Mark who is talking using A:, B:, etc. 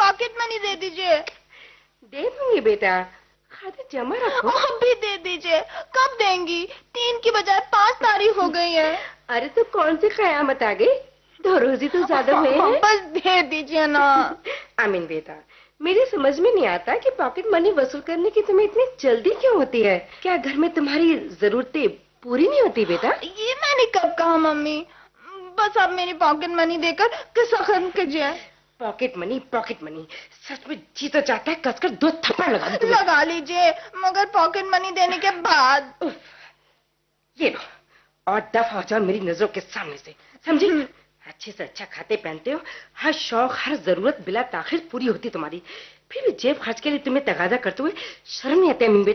A: Pocket money दे दीजिए।
B: दे दूंगी बेटा, खाते जमा रखो।
A: अभी दे दीजिए। कब देंगी? 3 की बजाय 5 तारीख हो गई है।
B: अरे तो कौन सी कयामत आ गई, 2 रोज ही तो ज्यादा हुए हैं।
A: बस दे दीजिए ना।
B: आमीन बेटा, मेरी समझ में नहीं आता कि पॉकेट मनी वसूल करने की तुम्हें इतनी जल्दी क्यों होती है। क्या घर में तुम्हारी जरूरतें पूरी नहीं होती बेटा?
A: ये मैंने कब कहा मम्मी? बस आप मेरी पॉकेट मनी देकर किस्सा खत्म कीजिए।
B: पॉकेट मनी, सच में जी तो चाहता है कसकर 2 थप्पड़ लगा दूं।
A: लगा लीजिए, मगर पॉकेट मनी देने के बाद।
B: ये लो, और दफा हो जाओ मेरी नजरों के सामने से, समझी? अच्छे से अच्छा खाते पहनते हो, हर शौक हर जरूरत बिला ताखिर पूरी होती तुम्हारी, फिर भी जेब खर्च के लिए तुम्हें तगादा करते हुए शर्म नहीं आती अमीन बेटा?